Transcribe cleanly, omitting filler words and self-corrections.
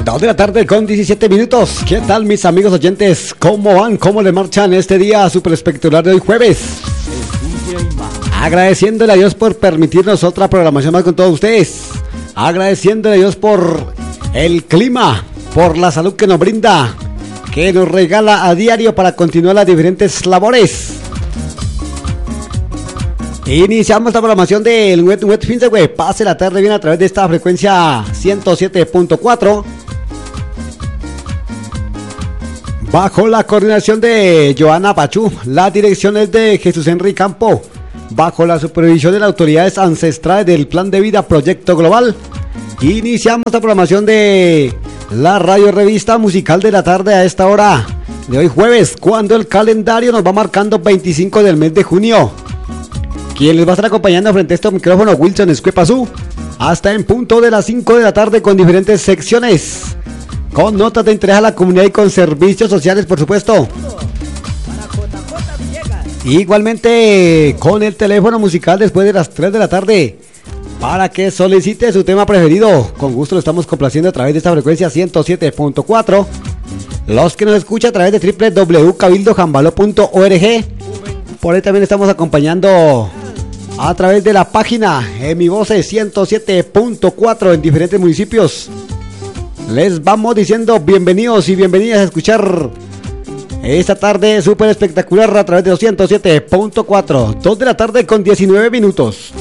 2 de la tarde con 17 minutos. ¿Qué tal, mis amigos oyentes? ¿Cómo van? ¿Cómo le marchan este día súper espectacular de hoy jueves? Agradeciéndole a Dios por permitirnos otra programación más con todos ustedes. Agradeciéndole a Dios por el clima, por la salud que nos brinda, que nos regala a diario para continuar las diferentes labores. Iniciamos la programación del Wet Fin de Web. Pase la tarde bien a través de esta frecuencia 107.4. Bajo la coordinación de Joana Pachú, la dirección es de Jesús Henry Campo. Bajo la supervisión de las autoridades ancestrales del Plan de Vida Proyecto Global. Iniciamos la programación de la radio revista musical de la tarde a esta hora de hoy jueves, cuando el calendario nos va marcando 25 del mes de junio. Quien les va a estar acompañando frente a este micrófono, Wilson Escuepazú, hasta en punto de las 5 de la tarde con diferentes secciones, con notas de interés a la comunidad y con servicios sociales, por supuesto. Igualmente con el teléfono musical después de las 3 de la tarde, para que solicite su tema preferido. Con gusto lo estamos complaciendo a través de esta frecuencia 107.4. Los que nos escuchan a través de www.cabildojambalo.org. Por ahí también estamos acompañando a través de la página Mi Voces 107.4 en diferentes municipios. Les vamos diciendo bienvenidos y bienvenidas a escuchar esta tarde súper espectacular a través de los 107.4. 2 de la tarde con 19 minutos.